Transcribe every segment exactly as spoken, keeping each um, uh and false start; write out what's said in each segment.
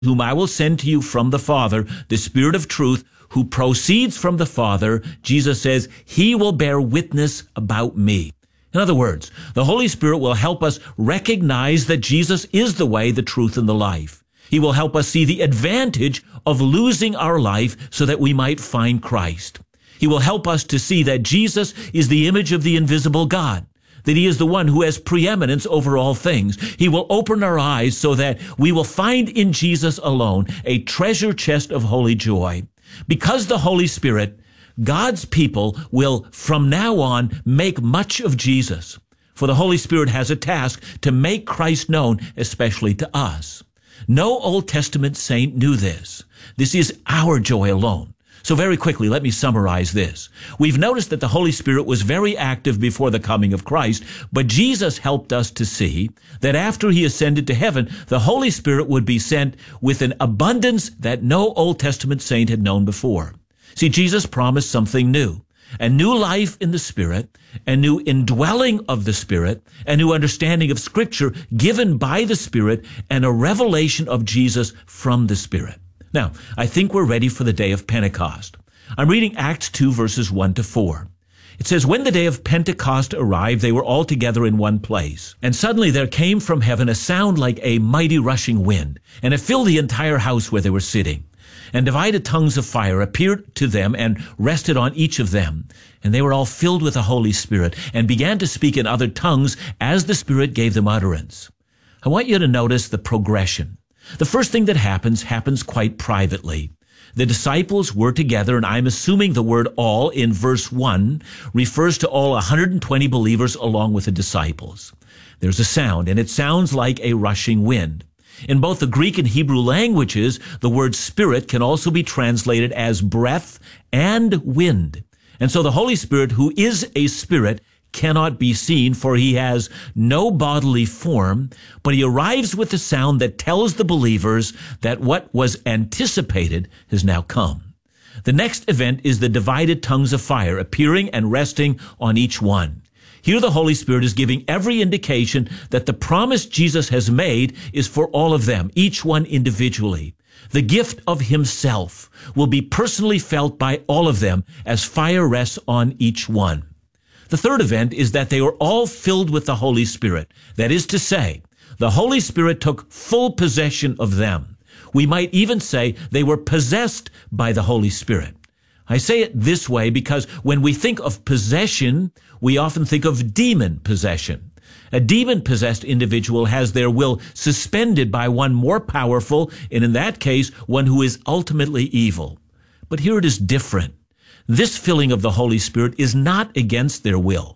whom I will send to you from the Father, the Spirit of truth, who proceeds from the Father, Jesus says, he will bear witness about me. In other words, the Holy Spirit will help us recognize that Jesus is the way, the truth, and the life. He will help us see the advantage of losing our life so that we might find Christ. He will help us to see that Jesus is the image of the invisible God, that he is the one who has preeminence over all things. He will open our eyes so that we will find in Jesus alone a treasure chest of holy joy. Because the Holy Spirit, God's people will from now on make much of Jesus. For the Holy Spirit has a task to make Christ known, especially to us. No Old Testament saint knew this. This is our joy alone. So very quickly, let me summarize this. We've noticed that the Holy Spirit was very active before the coming of Christ, but Jesus helped us to see that after he ascended to heaven, the Holy Spirit would be sent with an abundance that no Old Testament saint had known before. See, Jesus promised something new, a new life in the Spirit, a new indwelling of the Spirit, a new understanding of Scripture given by the Spirit, and a revelation of Jesus from the Spirit. Now, I think we're ready for the day of Pentecost. I'm reading Acts two, verses one to four. It says, when the day of Pentecost arrived, they were all together in one place. And suddenly there came from heaven a sound like a mighty rushing wind, and it filled the entire house where they were sitting. And divided tongues of fire appeared to them and rested on each of them. And they were all filled with the Holy Spirit and began to speak in other tongues as the Spirit gave them utterance. I want you to notice the progression. The first thing that happens, happens quite privately. The disciples were together, and I'm assuming the word all in verse one refers to all one hundred twenty believers along with the disciples. There's a sound, and it sounds like a rushing wind. In both the Greek and Hebrew languages, the word spirit can also be translated as breath and wind. And so the Holy Spirit, who is a spirit, cannot be seen, for he has no bodily form, but he arrives with a sound that tells the believers that what was anticipated has now come. The next event is the divided tongues of fire appearing and resting on each one. Here the Holy Spirit is giving every indication that the promise Jesus has made is for all of them, each one individually. The gift of himself will be personally felt by all of them as fire rests on each one. The third event is that they were all filled with the Holy Spirit. That is to say, the Holy Spirit took full possession of them. We might even say they were possessed by the Holy Spirit. I say it this way because when we think of possession, we often think of demon possession. A demon-possessed individual has their will suspended by one more powerful, and in that case, one who is ultimately evil. But here it is different. This filling of the Holy Spirit is not against their will,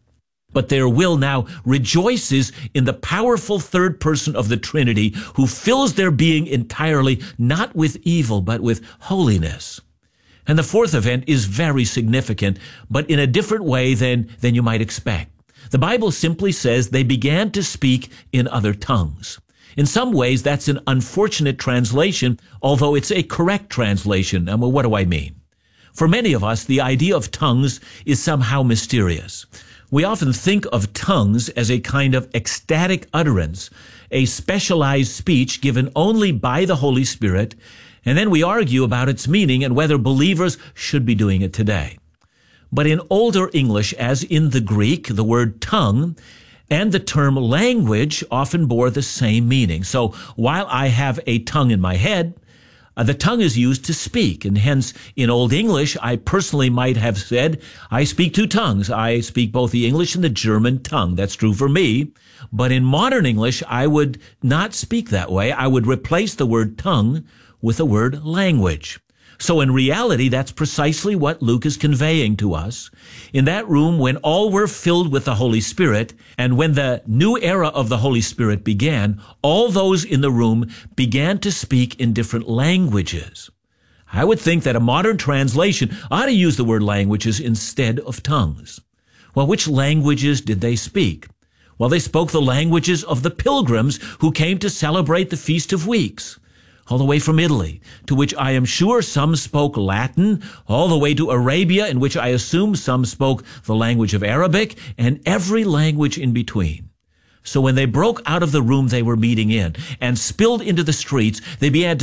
but their will now rejoices in the powerful third person of the Trinity who fills their being entirely, not with evil, but with holiness. And the fourth event is very significant, but in a different way than, than you might expect. The Bible simply says they began to speak in other tongues. In some ways, that's an unfortunate translation, although it's a correct translation. And well, what do I mean? For many of us, the idea of tongues is somehow mysterious. We often think of tongues as a kind of ecstatic utterance, a specialized speech given only by the Holy Spirit, and then we argue about its meaning and whether believers should be doing it today. But in Older English, as in the Greek, the word tongue and the term language often bore the same meaning. So while I have a tongue in my head, Uh, the tongue is used to speak, and hence in Old English, I personally might have said, I speak two tongues. I speak both the English and the German tongue. That's true for me. But in modern English, I would not speak that way. I would replace the word tongue with the word language. So in reality, that's precisely what Luke is conveying to us. In that room, when all were filled with the Holy Spirit, and when the new era of the Holy Spirit began, all those in the room began to speak in different languages. I would think that a modern translation ought to use the word languages instead of tongues. Well, which languages did they speak? Well, they spoke the languages of the pilgrims who came to celebrate the Feast of Weeks, all the way from Italy, to which I am sure some spoke Latin, all the way to Arabia, in which I assume some spoke the language of Arabic, and every language in between. So when they broke out of the room they were meeting in and spilled into the streets, they began to